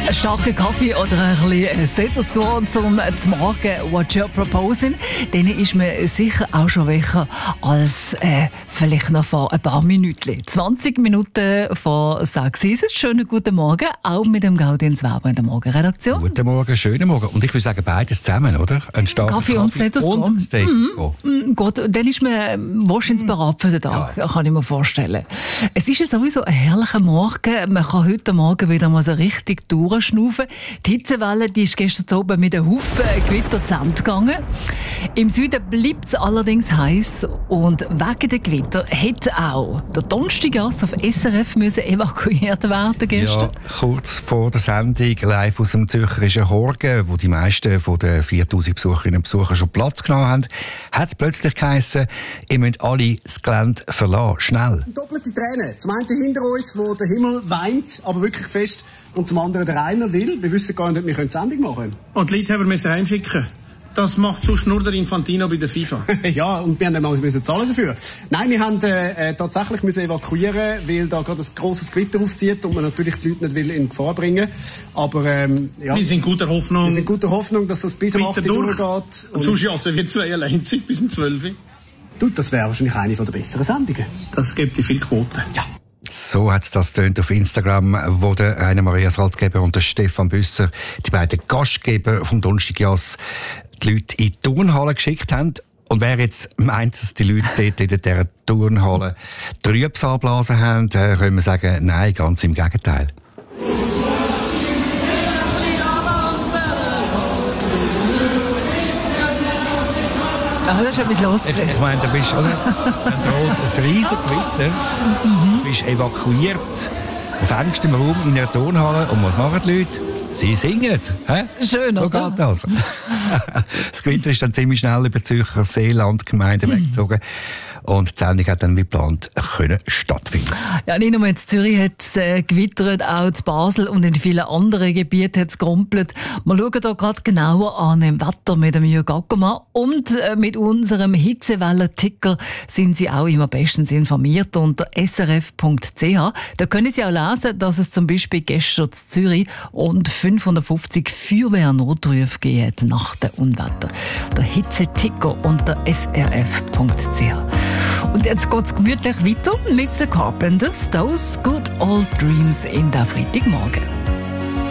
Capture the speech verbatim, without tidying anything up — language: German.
Einen starken Kaffee oder ein bisschen Stethoskop zum Morgen «What you're proposing», dann ist man sicher auch schon wacher als äh, vielleicht noch vor ein paar Minuten. zwanzig Minuten vor sechs ist es. Schönen guten Morgen, auch mit dem Gaudenz Weber in der Morgenredaktion. Guten Morgen, schönen Morgen. Und ich würde sagen, beides zusammen, oder? Ein starker Kaffee, Kaffee und Stethoskop. Und Stethoskop. Mm, gut, dann ist man wahrscheinlich bereit für den Tag, ja. Kann ich mir vorstellen. Es ist ja sowieso ein herrlicher Morgen. Man kann heute Morgen wieder mal so richtig durchschnaufen. Die Hitzewelle, die ist gestern oben mit einem Haufen Gewitter zu Ende gegangen. Im Süden bleibt es allerdings heiß und wegen der Gewitter hätte auch der Donnerstaggasse auf S R F müssen evakuiert werden gestern. Ja, kurz vor der Sendung live aus dem Zürcherischen Horgen, wo die meisten von den viertausend Besucherinnen und Besucher schon Platz genommen haben, hat es plötzlich geheissen, ihr müsst alle das Gelände verlassen, schnell. Doppelte Tränen. Zum einen hinter uns, wo der Himmel weint, aber wirklich fest. Und zum anderen der Rainer will. Wir wissen gar nicht, ob wir die Sendung machen können. Und die Leute haben wir heimschicken. Das macht sonst nur der Infantino bei der FIFA. Ja, und wir haben dann mal müssen zahlen dafür. Nein, wir haben äh, tatsächlich müssen evakuieren, weil da gerade ein grosses Gewitter aufzieht und man natürlich die Leute nicht will in Gefahr bringen. Aber ähm, ja, wir sind guter Hoffnung. Wir sind guter Hoffnung, dass das bis um acht Uhr durchgeht. Und sonst jassen wir zwei allein bis um zwölf Uhr. Du, das wäre wahrscheinlich eine der besseren Sendungen. Das gibt die viel Quote. Ja. So hat das tönt auf Instagram, wo der Rainer Maria Salzgeber und der Stefan Büsser, die beiden Gastgeber vom Donnerstagjass, die Leute in die Turnhalle geschickt haben. Und wer jetzt meint, dass die Leute dort in dieser Turnhalle Trübsalblasen haben, können wir sagen, nein, ganz im Gegenteil. Ah, da ist etwas los. Ich, ich meine, du bist, oder? Dann droht ein riesen Gewitter. Mhm. Du bist evakuiert auf engstem Raum in einer Turnhalle. Und was machen die Leute? Sie singen. Hä? Schön, so oder? So geht das. Das Gewitter ist dann ziemlich schnell über die Zürcher Seelandgemeinde mhm. weggezogen. Und die Sendung hat dann wie geplant können stattfinden. Ja, nicht nur in Zürich hat es äh, gewittert, auch in Basel und in vielen anderen Gebieten hat es gerumpelt. Wir schauen hier gerade genauer an im Wetter mit dem Jürg Ackermann. Und äh, mit unserem Hitzewellen-Ticker sind Sie auch immer bestens informiert unter s r f punkt c h. Da können Sie auch lesen, dass es zum Beispiel gestern in Zürich rund fünfhundertfünfzig Feuerwehrnotrufe gegeben hat nach dem Unwetter. Der Hitzeticker unter s r f punkt c h. Und jetzt geht's gemütlich weiter mit den Carpenters, Those Good Old Dreams in der Freitagmorgen.